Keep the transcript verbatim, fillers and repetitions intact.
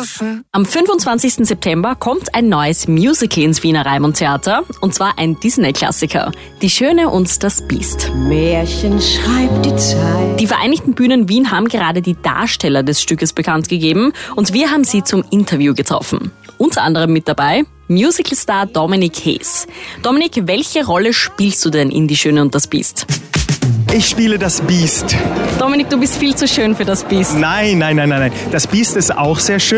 Ocean. Am fünfundzwanzigsten September kommt ein neues Musical ins Wiener Raimund Theater, und zwar ein Disney-Klassiker, Die Schöne und das Biest. Märchen schreibt die Zeit. Die Vereinigten Bühnen Wien haben gerade die Darsteller des Stückes bekannt gegeben und wir haben sie zum Interview getroffen. Unter anderem mit dabei Musicalstar Dominik Hees. Dominik, welche Rolle spielst du denn in Die Schöne und das Biest? Ich spiele das Biest. Dominik, du bist viel zu schön für das Biest. Nein, nein, nein, nein, nein. Das Biest ist auch sehr schön.